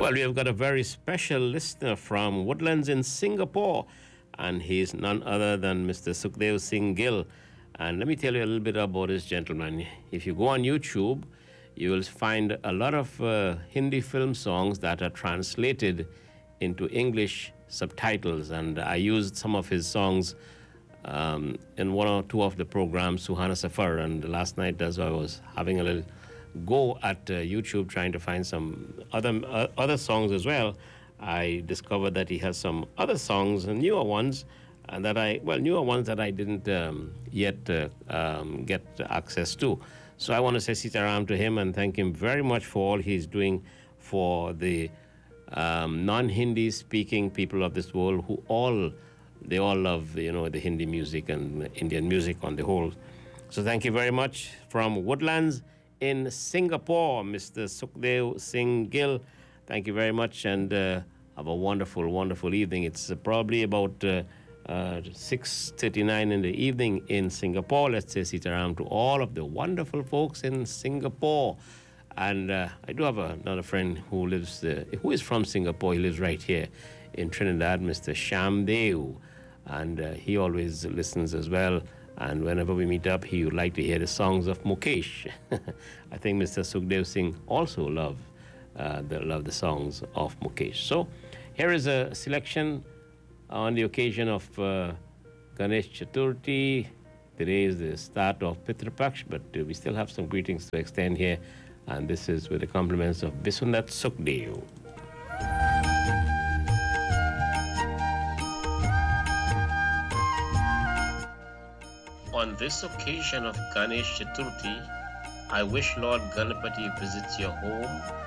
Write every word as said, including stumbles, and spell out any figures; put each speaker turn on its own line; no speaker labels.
Well, we have got a very special listener from Woodlands in Singapore, and he's none other than Mister Sukhdev Singh Gill. And let me tell you a little bit about this gentleman. If you go on YouTube, you will find a lot of uh, Hindi film songs that are translated into English subtitles, and I used some of his songs um, in one or two of the programs, Suhana Safar, and last night as I was having a little go at uh, YouTube trying to find some other uh, other songs as well. I discovered that he has some other songs, newer ones, and that I well newer ones that I didn't um, yet uh, um, get access to. So I want to say sitaram to him and thank him very much for all he's doing for the um, non-Hindi speaking people of this world who all they all love you know the Hindi music and Indian music on the whole. So thank you very much from Woodlands in Singapore, Mister Sukhdev Singh Gill. Thank you very much, and uh, have a wonderful, wonderful evening. It's uh, probably about uh, uh, six thirty-nine in the evening in Singapore. Let's say sitaram to all of the wonderful folks in Singapore. And uh, I do have a, another friend who lives, uh, who is from Singapore. He lives right here in Trinidad, Mister Shamdev. And uh, he always listens as well. And whenever we meet up, he would like to hear the songs of Mukesh. I think Mister Sukhdev Singh also love, uh, the, love the songs of Mukesh. So here is a selection on the occasion of uh, Ganesh Chaturthi. Today is the start of Pitra Paksh, but uh, we still have some greetings to extend here. And this is with the compliments of Biswanath Sukhdev. On this occasion of Ganesh Chaturthi, I wish Lord Ganapati visits your home